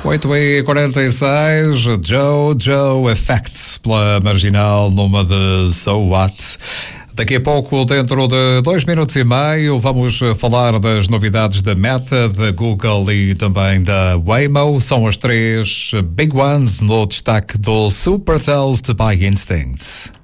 8h46, Joe Effect, pela Marginal, numa de So What. Daqui a pouco, dentro de 2 minutos e meio, vamos falar das novidades da Meta, da Google e também da Waymo. São as 3 big ones no destaque do Supertells de By Instinct.